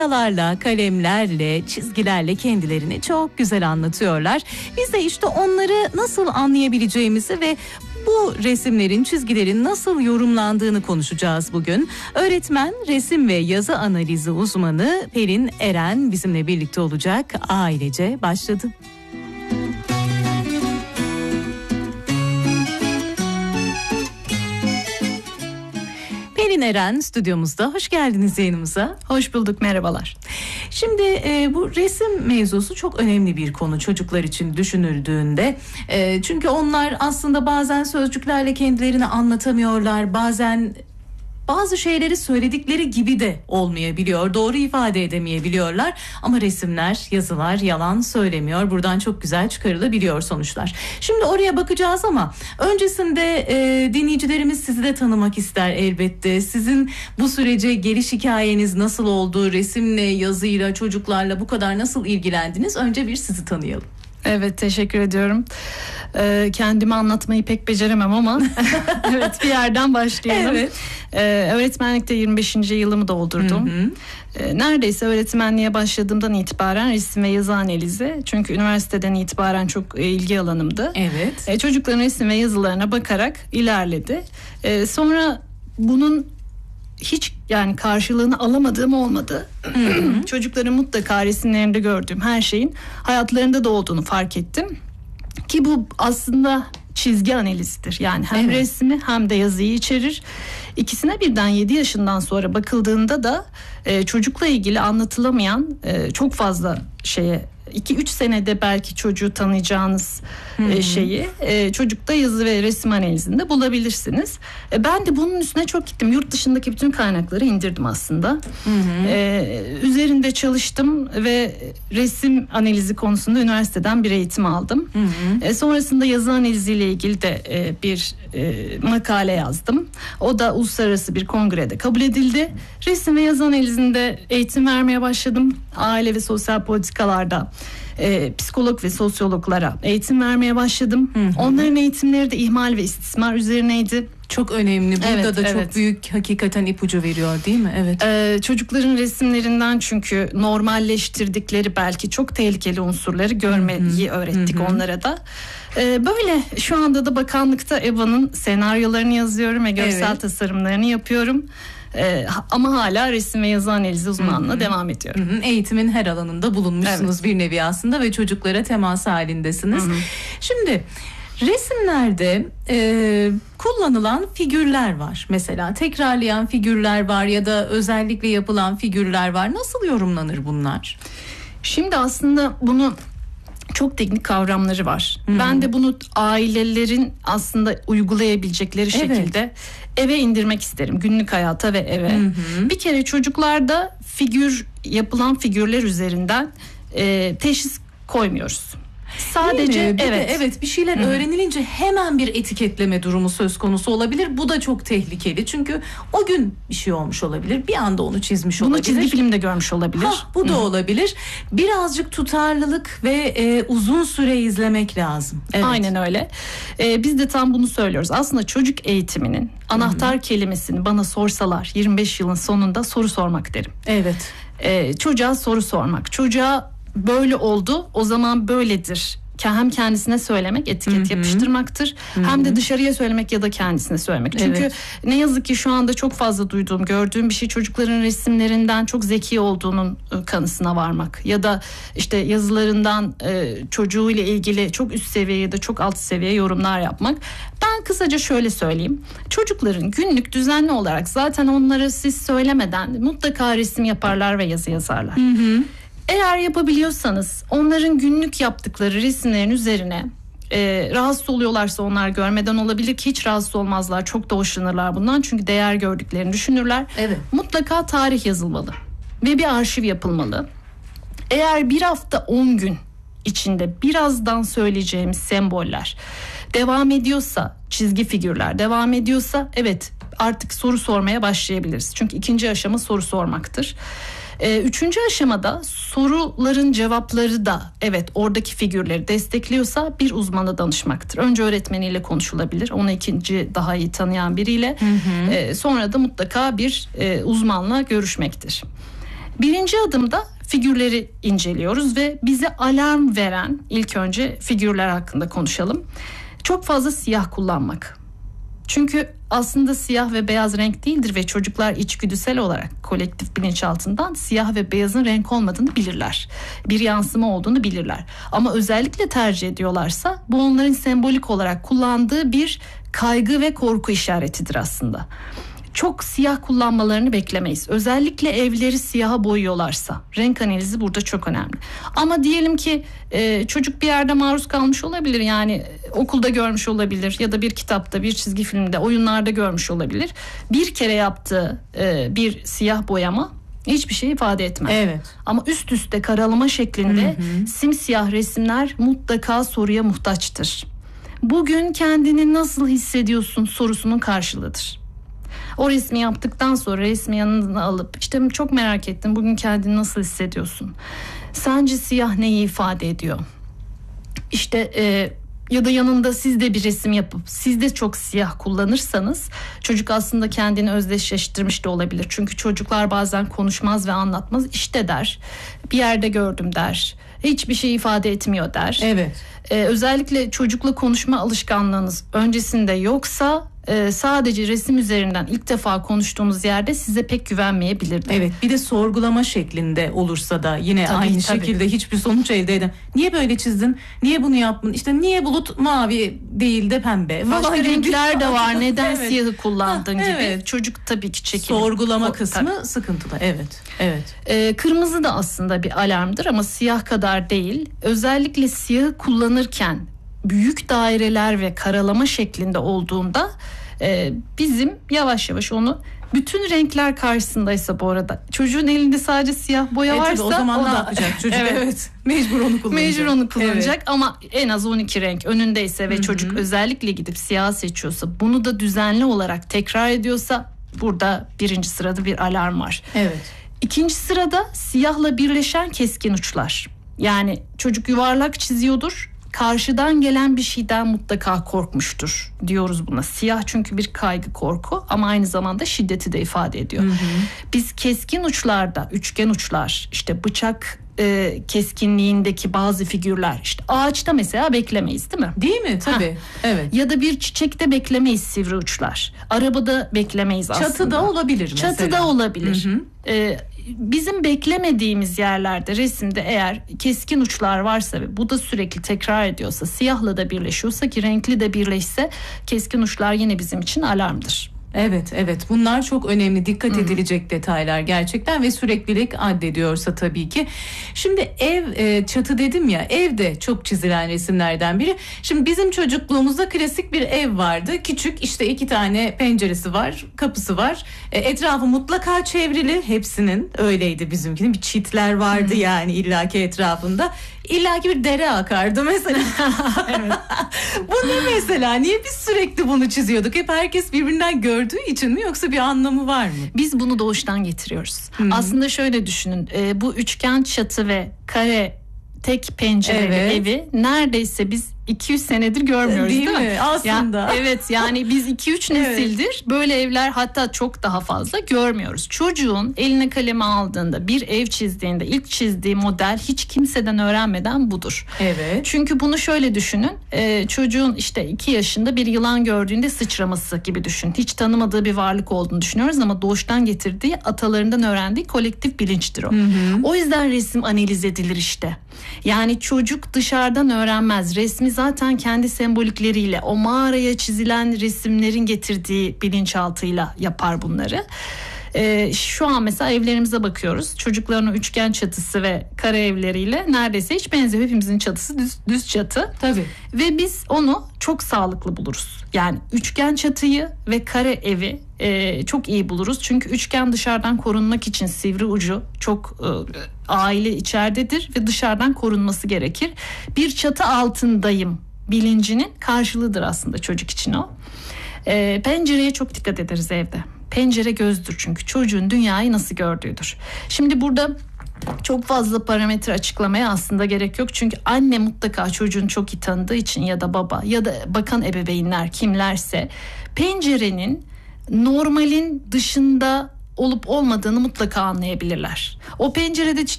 Boyalarla, kalemlerle, çizgilerle kendilerini çok güzel anlatıyorlar. Biz de işte onları nasıl anlayabileceğimizi ve bu resimlerin, çizgilerin nasıl yorumlandığını konuşacağız bugün. Öğretmen, resim ve yazı analizi uzmanı Pelin Eren bizimle birlikte olacak. Ailece başladı. Pelin Eren stüdyomuzda. Hoş geldiniz yayınımıza. Hoş bulduk, merhabalar. Şimdi bu resim mevzusu çok önemli bir konu çocuklar için düşünüldüğünde. Çünkü onlar aslında bazen sözcüklerle kendilerini anlatamıyorlar. Bazen bazı şeyleri söyledikleri gibi de olmayabiliyor. Doğru ifade edemeyebiliyorlar. Ama resimler, yazılar yalan söylemiyor. Buradan çok güzel çıkarılabiliyor sonuçlar. Şimdi oraya bakacağız ama öncesinde dinleyicilerimiz sizi de tanımak ister elbette. Sizin bu sürece geliş hikayeniz nasıl oldu? Resimle, yazıyla, çocuklarla bu kadar nasıl ilgilendiniz? Önce bir sizi tanıyalım. Evet, teşekkür ediyorum. Kendimi anlatmayı pek beceremem ama evet, bir yerden başlayalım. Evet. Öğretmenlikte 25. yılımı doldurdum. Neredeyse öğretmenliğe başladığımdan itibaren resim ve yazı analizi. Çünkü üniversiteden itibaren çok ilgi alanımdı. Evet. Çocukların resim ve yazılarına bakarak ilerledi. Sonra bunun hiç yani karşılığını alamadığım olmadı. Çocukların mutlaka resimlerinde gördüğüm her şeyin hayatlarında da olduğunu fark ettim. Ki bu aslında çizgi analizidir. Yani hem resmi hem de yazıyı içerir. İkisine birden 7 yaşından sonra bakıldığında da çocukla ilgili anlatılamayan çok fazla şeye 2-3 senede belki çocuğu tanıyacağınız şeyi çocukta yazı ve resim analizinde bulabilirsiniz. Ben de bunun üstüne çok gittim. Yurt dışındaki bütün kaynakları indirdim aslında. Üzerinde çalıştım ve resim analizi konusunda üniversiteden bir eğitim aldım. Sonrasında yazı analiziyle ilgili de bir makale yazdım. O da uluslararası bir kongrede kabul edildi. Resim ve yazı analizinde eğitim vermeye başladım. Aile ve sosyal politikalarda psikolog ve sosyologlara eğitim vermeye başladım. Onların eğitimleri de ihmal ve istismar üzerineydi. Çok önemli. Burada da çok büyük hakikaten ipucu veriyor değil mi? Evet. Çocukların resimlerinden çünkü normalleştirdikleri belki çok tehlikeli unsurları görmeyi öğrettik onlara da. Böyle şu anda da bakanlıkta EBA'nın senaryolarını yazıyorum ve görsel tasarımlarını yapıyorum. Ama hala resim ve yazı analizi uzmanlığına devam ediyorum. Eğitimin her alanında bulunmuşsunuz bir nevi aslında ve çocuklara temas halindesiniz. Şimdi resimlerde kullanılan figürler var. Mesela tekrarlayan figürler var ya da özellikle yapılan figürler var. Nasıl yorumlanır bunlar? Şimdi aslında bunu çok teknik kavramları var. Ben de bunu ailelerin aslında uygulayabilecekleri şekilde eve indirmek isterim. Günlük hayata ve eve. Bir kere çocuklarda yapılan figürler üzerinden teşhis koymuyoruz. Sadece bir şeyler öğrenilince hemen bir etiketleme durumu söz konusu olabilir. Bu da çok tehlikeli. Çünkü o gün bir şey olmuş olabilir. Bir anda onu çizmiş olabilir. Bunu çizgi filmde görmüş olabilir. Bu da olabilir. Birazcık tutarlılık ve uzun süre izlemek lazım. Evet. Aynen öyle. Biz de tam bunu söylüyoruz. Aslında çocuk eğitiminin anahtar kelimesini bana sorsalar 25 yılın sonunda soru sormak derim. Evet. Çocuğa soru sormak. Çocuğa böyle oldu, o zaman böyledir. Hem kendisine söylemek, etiket yapıştırmaktır. Hem de dışarıya söylemek ya da kendisine söylemek. Çünkü ne yazık ki şu anda çok fazla duyduğum, gördüğüm bir şey çocukların resimlerinden çok zeki olduğunun kanısına varmak. Ya da işte yazılarından çocuğuyla ilgili çok üst seviye ya da çok alt seviye yorumlar yapmak. Ben kısaca şöyle söyleyeyim. Çocukların günlük düzenli olarak zaten onlara siz söylemeden mutlaka resim yaparlar ve yazı yazarlar. Eğer yapabiliyorsanız onların günlük yaptıkları resimlerin üzerine rahatsız oluyorlarsa onlar görmeden olabilir ki hiç rahatsız olmazlar. Çok da hoşlanırlar bundan çünkü değer gördüklerini düşünürler. Mutlaka tarih yazılmalı ve bir arşiv yapılmalı. Eğer bir hafta 10 gün içinde birazdan söyleyeceğimiz semboller devam ediyorsa, çizgi figürler devam ediyorsa artık soru sormaya başlayabiliriz. Çünkü ikinci aşama soru sormaktır. Üçüncü aşamada soruların cevapları da oradaki figürleri destekliyorsa bir uzmana danışmaktır. Önce öğretmeniyle konuşulabilir. Onu ikinci daha iyi tanıyan biriyle. Sonra da mutlaka bir uzmanla görüşmektir. Birinci adımda figürleri inceliyoruz ve bize alarm veren ilk önce figürler hakkında konuşalım. Çok fazla siyah kullanmak. Çünkü aslında siyah ve beyaz renk değildir ve çocuklar içgüdüsel olarak kolektif bilinçaltından siyah ve beyazın renk olmadığını bilirler. Bir yansıma olduğunu bilirler. Ama özellikle tercih ediyorlarsa bu onların sembolik olarak kullandığı bir kaygı ve korku işaretidir aslında. Çok siyah kullanmalarını beklemeyiz. Özellikle evleri siyaha boyuyorlarsa renk analizi burada çok önemli. Ama diyelim ki çocuk bir yerde maruz kalmış olabilir, yani okulda görmüş olabilir ya da bir kitapta, bir çizgi filmde, oyunlarda görmüş olabilir. Bir kere yaptığı bir siyah boyama hiçbir şey ifade etmez. Evet. Ama üst üste karalama şeklinde simsiyah resimler mutlaka soruya muhtaçtır. Bugün kendini nasıl hissediyorsun sorusunun karşılığıdır. O resmi yaptıktan sonra resmi yanına alıp işte çok merak ettim, bugün kendini nasıl hissediyorsun? Sence siyah neyi ifade ediyor? İşte ya da yanında siz de bir resim yapıp siz de çok siyah kullanırsanız çocuk aslında kendini özdeşleştirmiş de olabilir. Çünkü çocuklar bazen konuşmaz ve anlatmaz, işte der, bir yerde gördüm der, hiçbir şey ifade etmiyor der. Evet. Özellikle çocukla konuşma alışkanlığınız öncesinde yoksa sadece resim üzerinden ilk defa konuştuğumuz yerde size pek güvenmeyebilir. Evet, bir de sorgulama şeklinde olursa da yine aynı şekilde hiçbir sonuç elde edemem. Niye böyle çizdin? Niye bunu yaptın? İşte niye bulut mavi değil de pembe? Başka renkler de var. Neden evet. siyahı kullandın gibi. Evet. Çocuk tabii ki çekilir. Sorgulama kısmı sıkıntılı. Evet. Evet. Kırmızı da aslında bir alarmdır ama siyah kadar değil. Özellikle siyahı kullanırken büyük daireler ve karalama şeklinde olduğunda bizim yavaş yavaş onu, bütün renkler karşısındaysa bu arada, çocuğun elinde sadece siyah boya varsa o zaman ne yapacak çocuk? Evet. Mecbur onu kullanacak. Mecbur onu kullanacak, evet. Ama en az 12 renk önündeyse ve çocuk özellikle gidip siyah seçiyorsa, bunu da düzenli olarak tekrar ediyorsa burada birinci sırada bir alarm var. Evet. İkinci sırada siyahla birleşen keskin uçlar. Yani çocuk yuvarlak çiziyordur, karşıdan gelen bir şeyden mutlaka korkmuştur diyoruz buna. Siyah çünkü bir kaygı, korku ama aynı zamanda şiddeti de ifade ediyor. Biz keskin uçlarda, üçgen uçlar, işte bıçak keskinliğindeki bazı figürler, işte ağaçta mesela beklemeyiz, değil mi? Değil mi? Tabii. Evet. Ya da bir çiçekte beklemeyiz sivri uçlar. Arabada beklemeyiz aslında. Çatıda olabilir mesela. Çatıda olabilir. Bizim beklemediğimiz yerlerde resimde eğer keskin uçlar varsa ve bu da sürekli tekrar ediyorsa, siyahla da birleşiyorsa, ki renkli de birleşse, keskin uçlar yine bizim için alarmdır. Evet, bunlar çok önemli, dikkat edilecek detaylar gerçekten ve süreklilik addediyorsa tabii ki. Şimdi ev, çatı dedim ya, evde çok çizilen resimlerden biri. Şimdi bizim çocukluğumuzda klasik bir ev vardı. Küçük, işte 2 tane penceresi var, kapısı var. Etrafı mutlaka çevrili, hepsinin öyleydi bizimkinin. Bir çitler vardı yani illaki etrafında. İllaki bir dere akardı mesela. Evet. Bu ne mesela? Niye biz sürekli bunu çiziyorduk? Hep herkes birbirinden gördüğü için mi, yoksa bir anlamı var mı? Biz bunu doğuştan getiriyoruz. Aslında şöyle düşünün. Bu üçgen çatı ve kare tek pencereli evi neredeyse biz 200 senedir görmüyoruz, değil mi? Aslında. Ya, evet, yani biz 2-3 nesildir böyle evler, hatta çok daha fazla görmüyoruz. Çocuğun eline kalemi aldığında, bir ev çizdiğinde ilk çizdiği model hiç kimseden öğrenmeden budur. Evet. Çünkü bunu şöyle düşünün. Çocuğun işte 2 yaşında bir yılan gördüğünde sıçraması gibi düşün. Hiç tanımadığı bir varlık olduğunu düşünüyoruz ama doğuştan getirdiği, atalarından öğrendiği kolektif bilinçtir o. O yüzden resim analiz edilir işte. Yani çocuk dışarıdan öğrenmez. Resmi zaten kendi sembolikleriyle, o mağaraya çizilen resimlerin getirdiği bilinçaltıyla yapar bunları. Şu an mesela evlerimize bakıyoruz. Çocukların üçgen çatısı ve kare evleriyle neredeyse hiç benziyor. Hepimizin çatısı düz çatı. Tabii. Ve biz onu çok sağlıklı buluruz. Yani üçgen çatıyı ve kare evi çok iyi buluruz. Çünkü üçgen dışarıdan korunmak için sivri ucu çok aile içeridedir ve dışarıdan korunması gerekir. Bir çatı altındayım bilincinin karşılığıdır aslında çocuk için o. Pencereye çok dikkat ederiz evde. Pencere gözdür çünkü çocuğun dünyayı nasıl gördüğüdür. Şimdi burada çok fazla parametre açıklamaya aslında gerek yok. Çünkü anne mutlaka çocuğunu çok iyi tanıdığı için, ya da baba ya da bakan ebeveynler kimlerse, pencerenin normalin dışında olup olmadığını mutlaka anlayabilirler. O pencerede çiçek